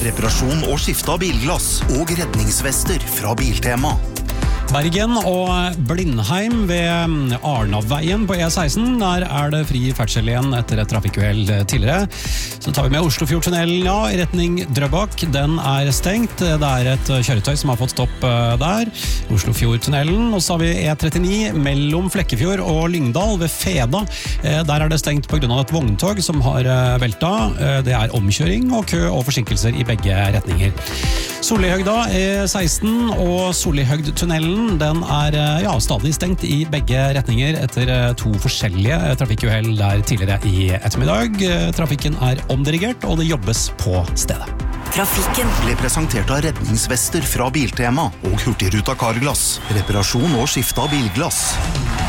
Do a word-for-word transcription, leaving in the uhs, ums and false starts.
reparasjon og skifte av bilglass og redningsvester fra Biltema. Bergen og Blindheim ved Arnaveien på E seksten. Der er det fri ferdsel igjen etter et trafikkuhell tidligere. Så tar vi med Oslofjordtunnelen, ja, i retning Drøbak. Den er stengt. Det er et kjøretøy som har fått stopp der. Oslofjordtunnelen. Og så har vi E trettini mellom Flekkefjord og Lyngdal ved Feda. Der er det stengt på grunn av et vogntog som har velta. Det er omkjøring og kø og forsinkelser i begge retninger. Sollihøgda E seksten og Sollihøgdtunnelen, den er ja, stadig stengt i begge retninger etter to forskjellige trafikkuhell der tidligere i ettermiddag. Trafikken er omdirigert, og det jobbes på stedet. Trafikken ble presentert av redningsvester fra Biltema og Hurtigruta Carglass. Reparasjon og skifte av bilglass.